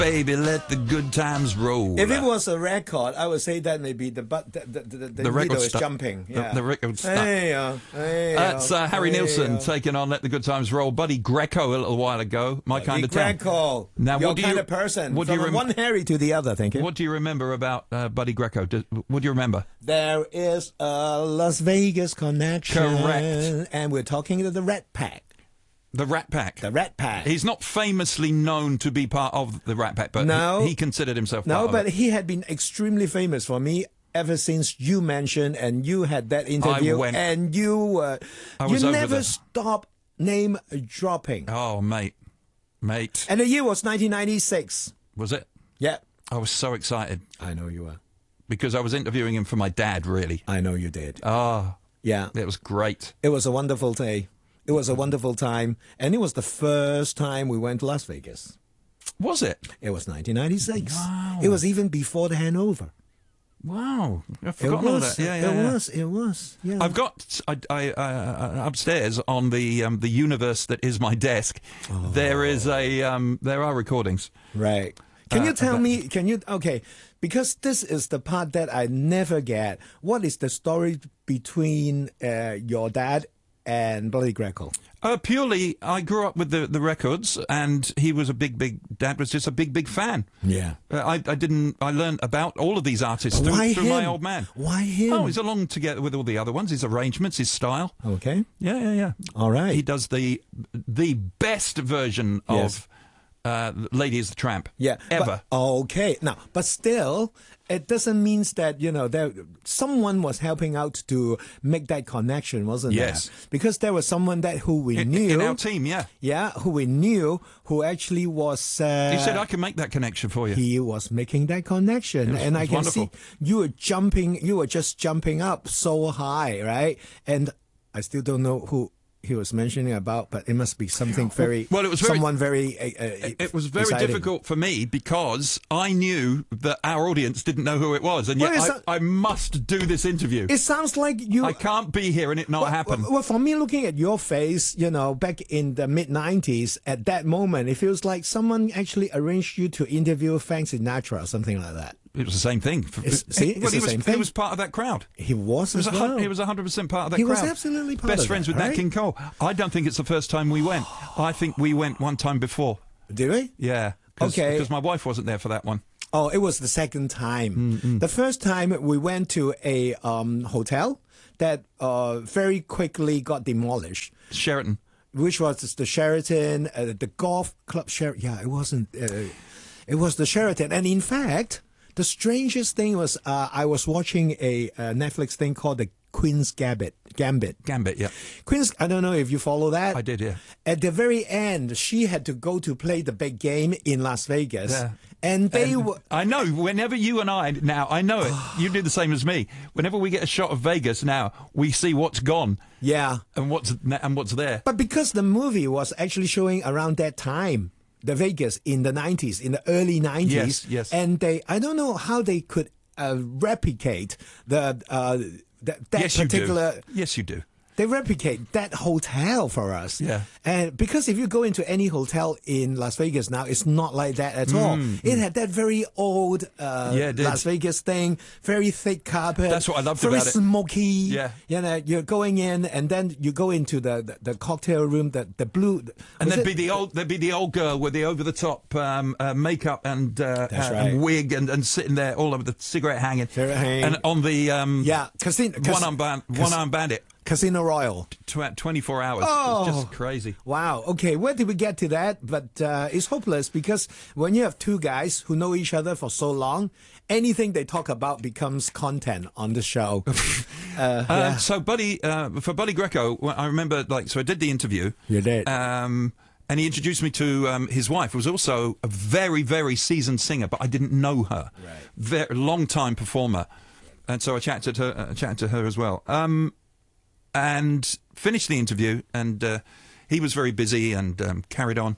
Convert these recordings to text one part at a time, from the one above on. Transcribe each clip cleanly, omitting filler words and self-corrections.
baby, let the good times roll. If it was a record, I would say that maybe the record is stuck. jumping. Yeah. The record stuck. That's That's Harry Nilsson taking on Let the Good Times Roll. Buddy Greco a little while ago. My kind of town. Greco. Now, Your what do kind you- of person. what do you From one Harry to the other, thank you. What do you remember about Buddy Greco? What do you remember? There is a Las Vegas connection. Correct. And we're talking to the Rat Pack. The Rat Pack. The Rat Pack. He's not famously known to be part of the Rat Pack, but No. he considered himself No, part of but it. he had been extremely famous for me ever since you mentioned and you had that interview. went- and you I you was over never there. stopped name dropping. Oh, mate. And the year was 1996. Was it? Yeah. I was so excited I know you were. because I was interviewing him for my dad, really. I know you did. Oh, Yeah. it was great. It was a wonderful day. It was a wonderful time. And it was the first time we went to Las Vegas. Was it? It was 1996. Wow. It was even before the handover. Wow. I've It forgotten all was. that. Yeah, yeah, yeah. It was. Yeah. I've got upstairs on the universe that is my desk. There is there are recordings. Right. Can you tell but- me, okay, because this is the part that I never get. What is the story between your dad and Buddy Greco? Purely, I grew up with the records, and he was Dad was just a big fan. Yeah. I learned about all of these artists through my old man. Why him? Oh, he's along together with all the other ones, his arrangements, his style. Okay. Yeah. All right. He does the best version Yes. of Lady is the Tramp. Yeah. Ever. But, okay. Now, but still, it doesn't mean that, there someone was helping out to make that connection, wasn't Yes. there? Because there was someone who we knew. In our team, yeah. Yeah, who we knew, who actually was... He said, I can make that connection for you. He was making that connection. And I it can was wonderful. see you were just jumping up so high, right? And I still don't know who he was mentioning about, but it must be something very... Well, it was someone very... It was very exciting. difficult for me because I knew that our audience didn't know who it was, and Well, yet it's I must do this interview. It sounds like you... I can't be here and it not happen. Well, for me, looking at your face, back in the mid-90s, at that moment, it feels like someone actually arranged you to interview Frank Sinatra or something like that. It was the same thing. It's the same thing. He was part of that crowd. He was He was, as well. he was 100% part of that He crowd. was absolutely part Best of friends that, with Nat right? King Cole. I don't think it's the first time we went. I think we went one time before. Did we? Yeah. Okay. Because my wife wasn't there for that one. Oh, it was the second time. Mm-hmm. The first time we went to a hotel that very quickly got demolished, Sheraton. which was the Sheraton, the golf club Sheraton. Yeah, it wasn't. It was the Sheraton, and in fact, the strangest thing was I was watching a Netflix thing called the Queen's Gambit. Gambit, yeah. Queen's. I don't know if you follow that. I did, yeah. At the very end, she had to go to play the big game in Las Vegas, Yeah. and they were. I know. Whenever you and I now, I know it. You do the same as me. Whenever we get a shot of Vegas now, we see what's gone Yeah. and what's there. But because the movie was actually showing around that time, the Vegas in the 90s, in the early 90s. Yes. And I don't know how they could replicate that Yes, you particular... do. Yes, you do. They replicate that hotel for us. Yeah. And because if you go into any hotel in Las Vegas now, it's not like that at all. It had that very old it did. Las Vegas thing, very thick carpet. That's what I loved very about it. smoky. Yeah. You're going in and then you go into the cocktail room, the blue. And was there'd it- be the old girl with the over the top makeup and right. and wig and sitting there all over the cigarette hanging. Cigarette hanging. And on the Yeah, Casino one arm bandit. Casino Royal. 24 hours. Oh. It's just crazy. Wow. Okay, where did we get to that? But it's hopeless because when you have two guys who know each other for so long, anything they talk about becomes content on the show. Yeah. So, for Buddy Greco, I remember, so I did the interview. You did. And he introduced me to his wife, who was also a very, very seasoned singer, but I didn't know her. Right. Very long-time performer. And so I chatted to her as well. And finished the interview, and he was very busy and carried on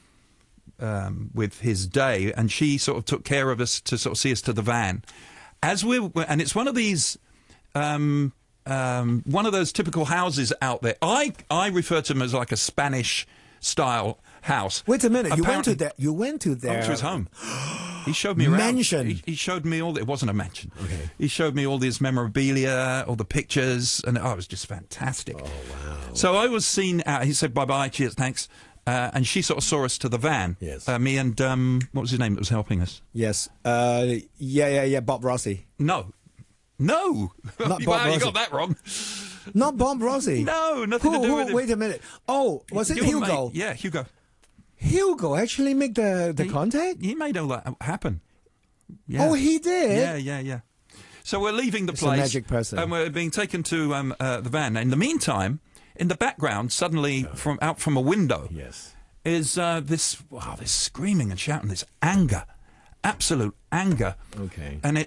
with his day, and she sort of took care of us to sort of see us to the van. And it's one of these, one of those typical houses out there. I refer to them as like a Spanish style house. Wait a minute. Apparently- You went to I their went to his home. He showed me around. Mansion. He showed me all. It wasn't a mansion. Okay. He showed me all this memorabilia, all the pictures, and it was just fantastic. Oh wow. So I was seen out. He said, "Bye-bye, cheers, thanks." And she sort of saw us to the van. Yes. Me and, what was his name that was helping us? Yes. Yeah. Bob Rossi. No. Not Bob Wow, you Rossi. got that wrong. Not Bob Rossi. No, nothing to do with him. Wait a minute. Oh, was it Your Hugo? mate. Yeah, Hugo. Hugo actually make the contact? He made all that happen. Yeah. Oh, he did? Yeah. So we're leaving the It's a place. magic person. And we're being taken to the van. In the meantime, in the background, suddenly from a window, Yes. is this screaming and shouting, this anger, absolute anger. Okay. And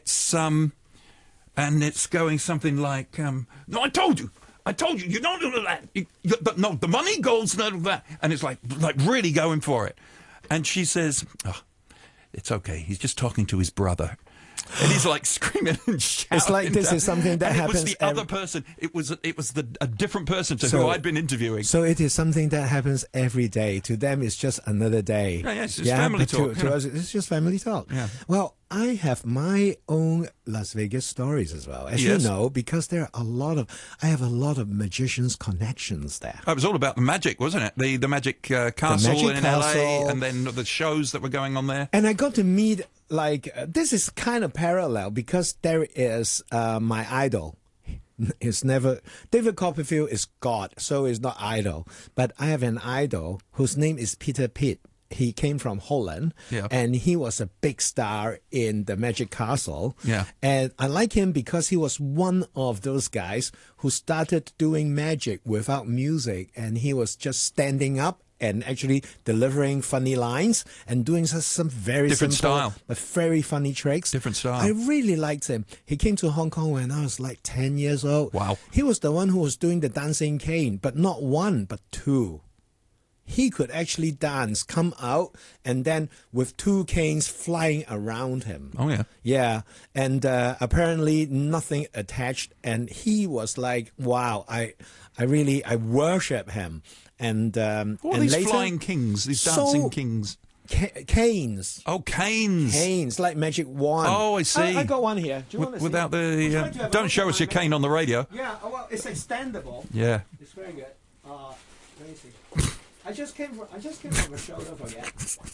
it's going something like, "No, I told you, you don't do that. No, the money goes none of that." And it's like really going for it. And she says, "Oh, it's okay. He's just talking to his brother." And he's like screaming and shouting. It's like this is something that and happens It was the other person. It was a different person to So- who I'd been interviewing. So it is something that happens every day. To them, it's just another day. Yeah, it's just family but talk, To you know. us, it's just family talk. Yeah. Well, I have my own Las Vegas stories as well, as Yes. you know, because I have a lot of magicians' connections there. It was all about the magic, wasn't it? The magic castle Magic in Castle. LA, and then the shows that were going on there. And I got to meet, this is kind of parallel because there is my idol. It's never, David Copperfield is God, so it's not idol. But I have an idol whose name is Peter Pitt. He came from Holland, Yeah. and he was a big star in the Magic Castle. Yeah. And I like him because he was one of those guys who started doing magic without music, and he was just standing up and actually delivering funny lines and doing some very Different simple style. but very funny tricks. Different style. I really liked him. He came to Hong Kong when I was like 10 years old. Wow. He was the one who was doing the dancing cane, but not one, but two. He could actually dance, come out, and then with two canes flying around him. Oh, yeah. Yeah, and apparently nothing attached, and he was like, "Wow, I worship him." And What are and these later, flying kings, these So- dancing kings? canes, Oh, canes. canes like magic wand. Oh, I see. I got one here. Do you want to Without see? the... Would you like to have a don't look show at us my your cane on the radio. Yeah, well, it's extendable. Yeah. It's very good. Let me see. I just came from a show. Don't forget.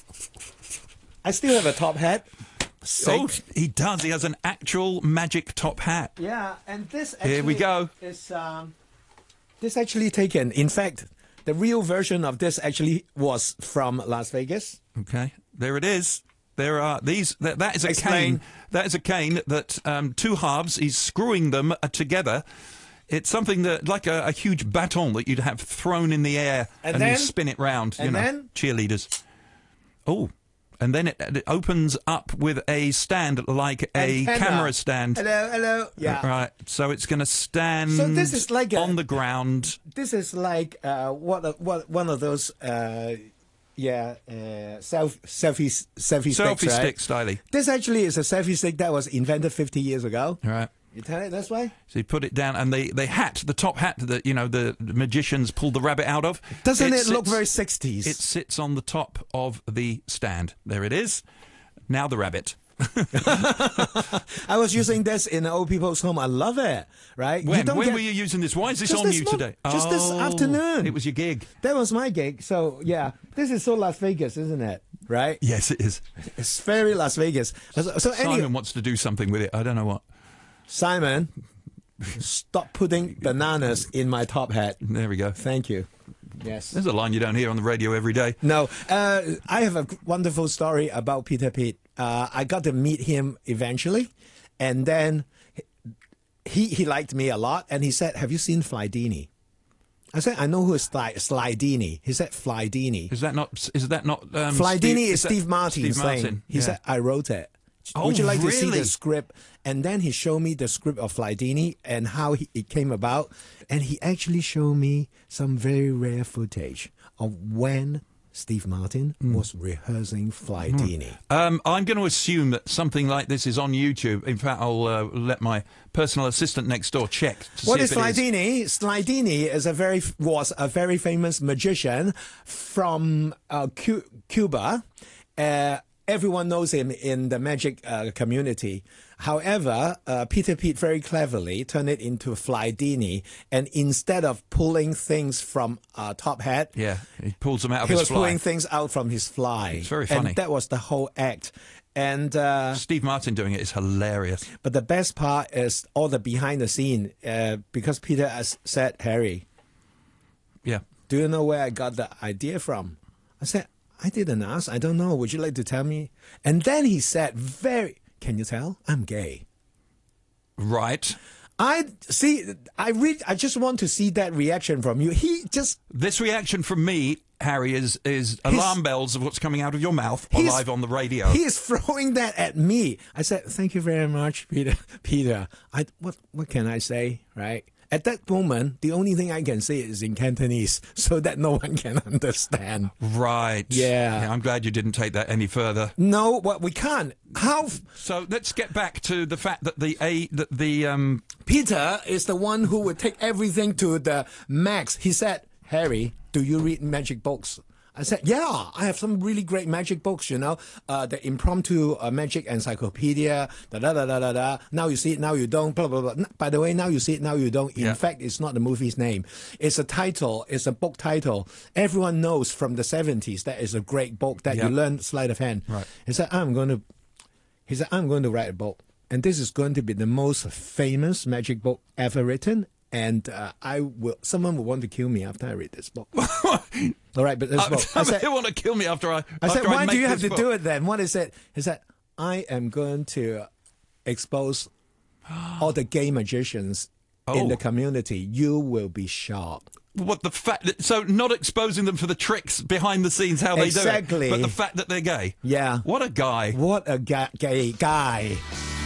I still have a top hat. Oh, he does. He has an actual magic top hat. Yeah, and this actually Here we go. is this actually taken. In fact, the real version of this actually was from Las Vegas. Okay, there it is. There are these. That is a Explain. cane. That is a cane that two halves. He's screwing them together. It's something that, like a huge baton that you'd have thrown in the air, And you then- spin it round. You and know, then- cheerleaders. Oh, and then it opens up with a stand, like a Antenna. camera stand. Hello. Yeah. Right, so it's going to stand So this is like a- on the ground. This is like what one of those selfie sticks, Selfie right? stick styly. This actually is a selfie stick that was invented 50 years ago. Right. You tell it this way? So you put it down, and the top hat that the magicians pulled the rabbit out of. Doesn't it look sits- very 60s? It sits on the top of the stand. There it is. Now the rabbit. I was using this in old people's home. I love it. Right? When don't were get- you using this? Why is this Just on this you month. today? Just this afternoon. It was your gig. That was my gig. So yeah, this is so Las Vegas, isn't it? Right? Yes, it is. It's very Las Vegas. So anyway, Simon wants to do something with it. I don't know what. Simon, stop putting bananas in my top hat. There we go. Thank you. Yes. There's a line you don't hear on the radio every day. No, I have a wonderful story about Peter Pitt. I got to meet him eventually, and then he liked me a lot, and he said, "Have you seen Flydini?" I said, "I know who is Slydini." He said, "Flydini." Is that not? Flydini is Steve Martin's Steve thing. Martin. He Yeah. said, "I wrote it." Oh, Would you like to see really? the script? And then he showed me the script of Flydini and how it came about. And he actually showed me some very rare footage of when Steve Martin was rehearsing Flytini. I'm going to assume that something like this is on YouTube. In fact, I'll let my personal assistant next door check to What see is if it is. Slidini was a very famous magician from Cuba. Everyone knows him in the magic community. However, Peter Pete very cleverly turned it into Flydini, and instead of pulling things from Top Hat, Yeah, he pulls them out of he his was fly. pulling things out from his fly. It's very funny. And that was the whole act. And Steve Martin doing it is hilarious. but the best part is all the behind the scene, because Peter has said, Harry, Yeah. do you know where I got the idea from? I said, I didn't ask. I don't know. Would you like to tell me? And then he said, can you tell? I'm gay. Right. I just want to see that reaction from you. This reaction from me, Harry, is alarm bells of what's coming out of your mouth live on the radio. He is throwing that at me. I said, thank you very much, Peter. Peter, what can I say, right? At that moment, the only thing I can say is in Cantonese so that no one can understand. Right. Yeah. I'm glad you didn't take that any further. No, well, we can't. How? So let's get back to the fact that the Peter is the one who would take everything to the max. He said, Harry, do you read magic books? I said, yeah, I have some really great magic books, the impromptu magic encyclopedia, da-da-da-da-da-da. Now you see it, now you don't, blah, blah, blah. By the way, now you see it, now you don't. In fact, it's not the movie's name. It's a title. It's a book title. Everyone knows from the 70s that is a great book that you learn sleight of hand. Right. He said, I'm going to write a book. And this is going to be the most famous magic book ever written. And someone will want to kill me after I read this book. All right, but this book. I said, they want to kill me after I said, why do you have to book? do it then? What is it? He said, I am going to expose all the gay magicians in the community. You will be shocked. What the fact? So not exposing them for the tricks behind the scenes, how they do it, Exactly. but the fact that they're gay. Yeah. What a guy. What a gay guy.